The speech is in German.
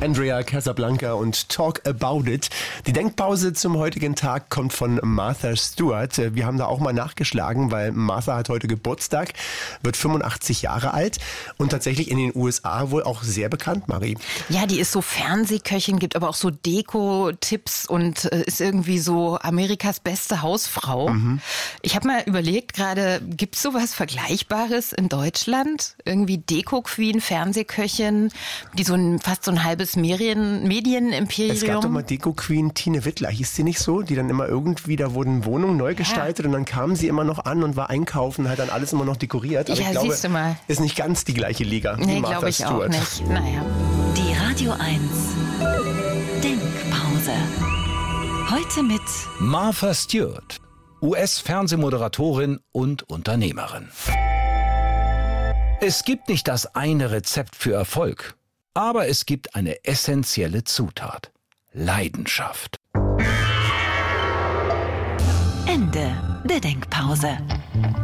Andrea Casablanca und Talk About It. Die Denkpause zum heutigen Tag kommt von Martha Stewart. Wir haben da auch mal nachgeschlagen, weil Martha hat heute Geburtstag, wird 85 Jahre alt und tatsächlich in den USA wohl auch sehr bekannt, Marie. Ja, die ist so Fernsehköchin, gibt aber auch so Deko-Tipps und ist irgendwie so Amerikas beste Hausfrau. Ich habe mal überlegt gerade, gibt es sowas Vergleichbares in Deutschland? Irgendwie Deko-Queen, Fernsehköchin, die fast so ein halbes Medienimperium. Es gab doch mal Deko-Queen Tine Wittler, hieß sie nicht so? Die dann immer irgendwie, da wurden Wohnungen neu gestaltet und dann kam sie immer noch an und war einkaufen, hat dann alles immer noch dekoriert. Aber ja, ich glaube, siehst du mal. Ist nicht ganz die gleiche Liga wie Martha glaube ich Stewart. auch nicht. Naja. Die Radio 1 Denkpause. Heute mit Martha Stewart, US-Fernsehmoderatorin und Unternehmerin. Es gibt nicht das eine Rezept für Erfolg, aber es gibt eine essentielle Zutat: Leidenschaft. Ende der Denkpause.